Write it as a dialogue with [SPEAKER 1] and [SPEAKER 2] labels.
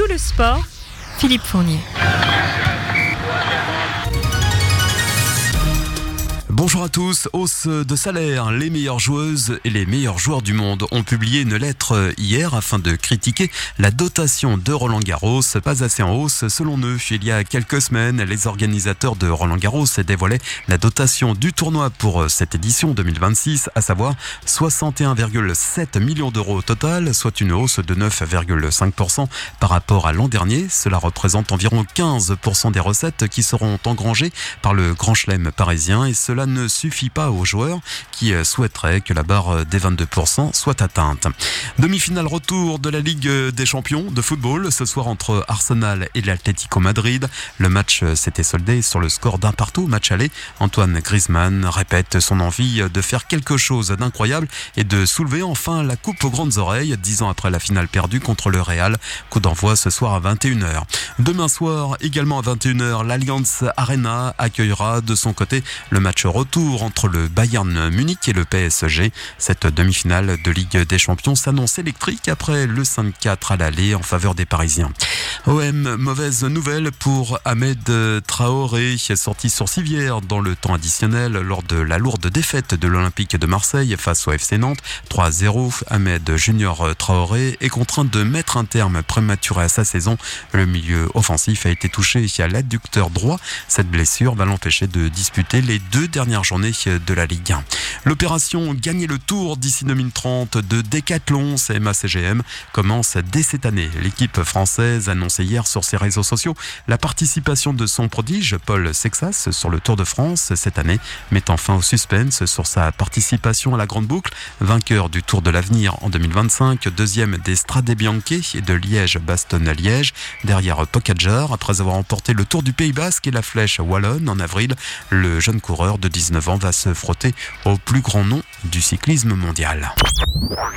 [SPEAKER 1] tout le sport, Philippe Fournier.
[SPEAKER 2] Bonjour à tous, hausse de salaire. Les meilleures joueuses et les meilleurs joueurs du monde ont publié une lettre hier afin de critiquer la dotation de Roland-Garros, pas assez en hausse selon eux. Il y a quelques semaines, les organisateurs de Roland-Garros dévoilaient la dotation du tournoi pour cette édition 2026, à savoir 61,7 millions d'euros au total, soit une hausse de 9,5% par rapport à l'an dernier. Cela représente environ 15% des recettes qui seront engrangées par le Grand Chelem parisien, et cela ne suffit pas aux joueurs qui souhaiteraient que la barre des 22% soit atteinte. Demi-finale retour de la Ligue des Champions de football ce soir entre Arsenal et l'Atlético Madrid. Le match s'était soldé sur le score d'un partout, match aller. Antoine Griezmann répète son envie de faire quelque chose d'incroyable et de soulever enfin la coupe aux grandes oreilles 10 ans après la finale perdue contre le Real. Coup d'envoi ce soir à 21h. Demain soir, également à 21h, l'Allianz Arena accueillera de son côté le match retour entre le Bayern Munich et le PSG. Cette demi-finale de Ligue des Champions s'annonce électrique après le 5-4 à l'aller en faveur des Parisiens. OM, mauvaise nouvelle pour Ahmed Traoré, sorti sur civière dans le temps additionnel lors de la lourde défaite de l'Olympique de Marseille face au FC Nantes 3-0. Ahmed Junior Traoré est contraint de mettre un terme prématuré à sa saison. Le milieu offensif a été touché à l'adducteur droit. Cette blessure va l'empêcher de disputer les 2 dernières journées de la Ligue 1. L'opération Gagner le Tour d'ici 2030 de Decathlon CMA-CGM commence dès cette année. L'équipe française annonçait hier sur ses réseaux sociaux la participation de son prodige Paul Sexas sur le Tour de France cette année, mettant fin au suspense sur sa participation à la Grande Boucle. Vainqueur du Tour de l'Avenir en 2025, deuxième des Strade Bianche et de Liège-Bastogne-Liège, derrière Pogačar, après avoir remporté le Tour du Pays Basque et la Flèche Wallonne en avril. Le jeune coureur de 19 ans va se frotter au plus grand nom du cyclisme mondial.